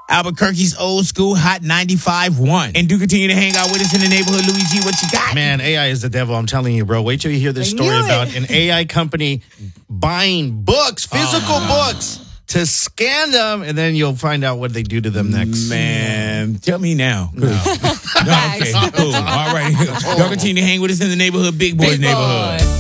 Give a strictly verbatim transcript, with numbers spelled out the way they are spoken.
Albuquerque's old school hot ninety-five point one. And do continue to hang out with us in the neighborhood. Louis G, what you got? Man, A I is the devil. I'm telling you, bro. Wait till you hear this I story knew about it. an A I company buying books, physical Oh. books, to scan them, and then you'll find out what they do to them next. Man, tell me now. No. No, okay, cool. All right. Y'all continue to hang with us in the neighborhood, Big Boys Big neighborhood. Boy.